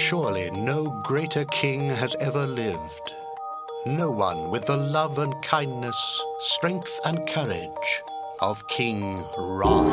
Surely no greater king has ever lived. No one with the love and kindness, strength and courage of King Ra.